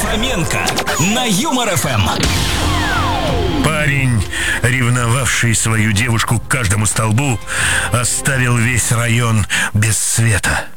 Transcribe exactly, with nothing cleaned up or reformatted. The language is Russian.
Фоменко на Юмор эф эм. Парень, ревновавший свою девушку к каждому столбу, оставил весь район без света.